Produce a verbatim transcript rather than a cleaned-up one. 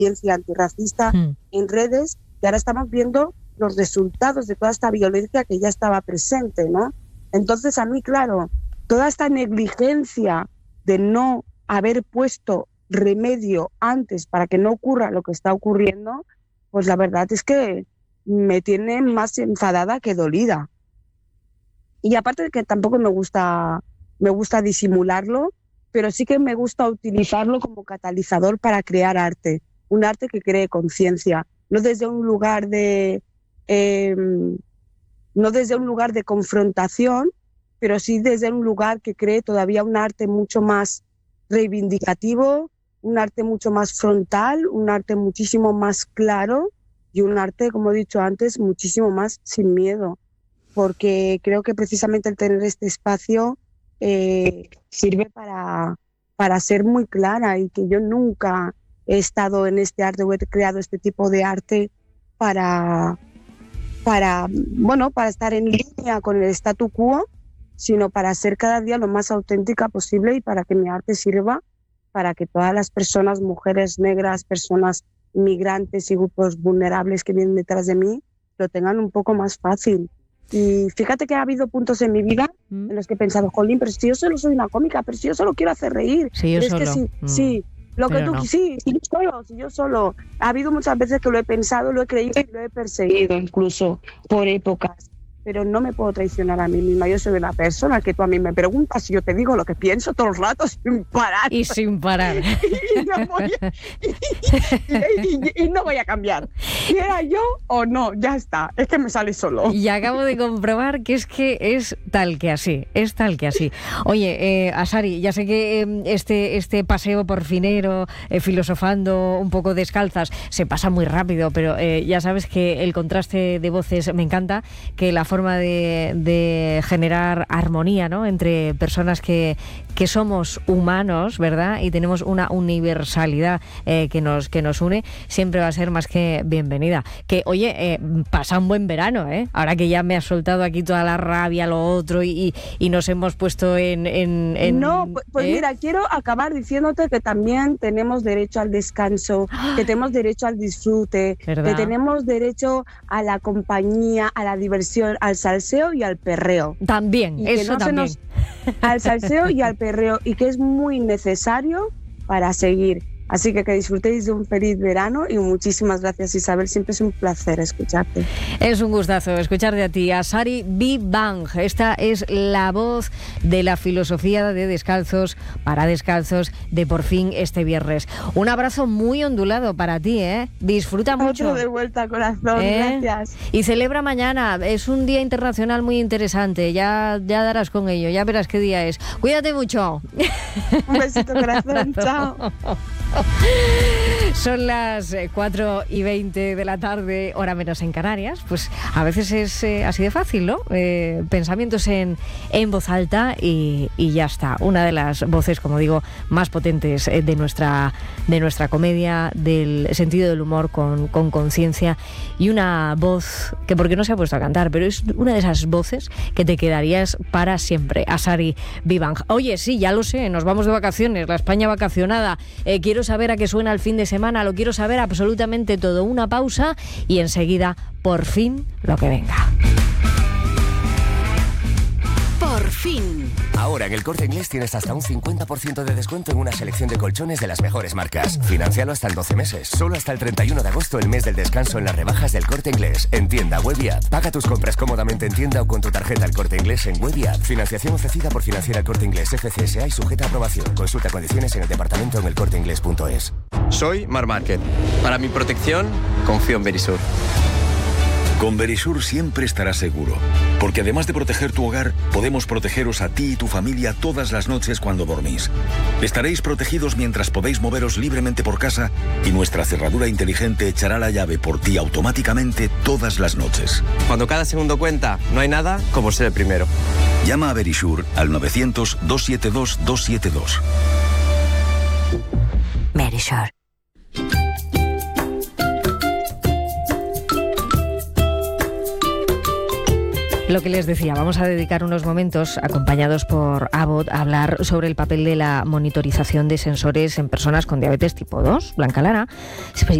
conciencia antirracista mm. en redes, y ahora estamos viendo los resultados de toda esta violencia que ya estaba presente, ¿no? Entonces, a mí, claro, toda esta negligencia de no haber puesto remedio antes para que no ocurra lo que está ocurriendo, pues la verdad es que me tiene más enfadada que dolida. Y aparte de que tampoco me gusta, me gusta disimularlo, pero sí que me gusta utilizarlo como catalizador para crear arte, un arte que cree conciencia, no desde un lugar de eh, no desde un lugar de confrontación, pero sí desde un lugar que cree todavía un arte mucho más reivindicativo, un arte mucho más frontal, un arte muchísimo más claro y un arte, como he dicho antes, muchísimo más sin miedo, porque creo que precisamente el tener este espacio eh, sirve para, para ser muy clara, y que yo nunca he estado en este arte o he creado este tipo de arte para, para, bueno, para estar en línea con el statu quo, sino para ser cada día lo más auténtica posible y para que mi arte sirva para que todas las personas, mujeres negras, personas migrantes y grupos vulnerables que vienen detrás de mí, lo tengan un poco más fácil. Y fíjate que ha habido puntos en mi vida mm. en los que he pensado, jolín, pero si yo solo soy una cómica, pero si yo solo quiero hacer reír. Sí, yo pero solo. Es que sí, mm. sí, lo pero que tú, no. sí, si yo solo, si yo solo. Ha habido muchas veces que lo he pensado, lo he creído y lo he perseguido incluso por épocas. Pero no me puedo traicionar a mí misma. Yo soy una persona que tú a mí me preguntas y yo te digo lo que pienso todo el rato sin parar. Y sin parar. y, no voy a, y, y, y, y no voy a cambiar. ¿Quiera yo o no? Ya está. Es que me sale solo. Y acabo de comprobar que es que es tal que así. Es tal que así. Oye, eh, Asari, ya sé que eh, este, este paseo por Finero, eh, filosofando un poco descalzas, se pasa muy rápido, pero eh, ya sabes que el contraste de voces me encanta, que la forma de, de generar armonía, ¿no?, entre personas que, que somos humanos, ¿verdad?, y tenemos una universalidad eh, que nos que nos une, siempre va a ser más que bienvenida. Que, oye, eh, pasa un buen verano, ¿eh? Ahora que ya me has soltado aquí toda la rabia, lo otro, y, y nos hemos puesto en... en, en no, pues, pues ¿eh? Mira, quiero acabar diciéndote que también tenemos derecho al descanso, que tenemos derecho al disfrute, ¿verdad?, que tenemos derecho a la compañía, a la diversión, al salseo y al perreo. También, y eso no también. Nos, al salseo y al perreo, y que es muy necesario para seguir. Así que que disfrutéis de un feliz verano y muchísimas gracias, Isabel. Siempre es un placer escucharte. Es un gustazo escucharte a ti, Asari Bibang. Esta es la voz de la filosofía de Descalzos para Descalzos de Por Fin este viernes. Un abrazo muy ondulado para ti, ¿eh? Disfruta mucho. Otro de vuelta, corazón. ¿Eh? Gracias. Y celebra mañana. Es un día internacional muy interesante. Ya, ya darás con ello. Ya verás qué día es. Cuídate mucho. Un besito, corazón. Chao. Son las cuatro y veinte de la tarde, hora menos en Canarias. Pues a veces es eh, así de fácil, ¿no? Eh, pensamientos en, en voz alta y, y ya está. Una de las voces, como digo, más potentes eh, de nuestra de nuestra comedia, del sentido del humor con, con conciencia, y una voz que, porque no se ha puesto a cantar, pero es una de esas voces que te quedarías para siempre. Asari Bibang. Oye, sí, ya lo sé, nos vamos de vacaciones, la España vacacionada. Eh, quiero saber a qué suena el fin de semana, lo quiero saber absolutamente todo. Una pausa y enseguida, por fin, lo que venga. Por fin. Ahora en El Corte Inglés tienes hasta un cincuenta por ciento de descuento en una selección de colchones de las mejores marcas. Financialo hasta en doce meses. Solo hasta el treinta y uno de agosto, el mes del descanso, en las rebajas del Corte Inglés. En tienda, web y app. Paga tus compras cómodamente en tienda o con tu tarjeta El Corte Inglés en web y app. Financiación ofrecida por Financiera El Corte Inglés F C S A y sujeta a aprobación. Consulta condiciones en el departamento en elcorteinglés punto es. Soy Mar Márquez. Para mi protección, confío en Verisur. Con Verisur siempre estarás seguro, porque además de proteger tu hogar, podemos protegeros a ti y tu familia todas las noches cuando dormís. Estaréis protegidos mientras podéis moveros libremente por casa, y nuestra cerradura inteligente echará la llave por ti automáticamente todas las noches. Cuando cada segundo cuenta, no hay nada como ser el primero. Llama a Verisur al novecientos, doscientos setenta y dos, doscientos setenta y dos. Verisur. Lo que les decía, vamos a dedicar unos momentos, acompañados por Abbott, a hablar sobre el papel de la monitorización de sensores en personas con diabetes tipo dos. Blanca Lara,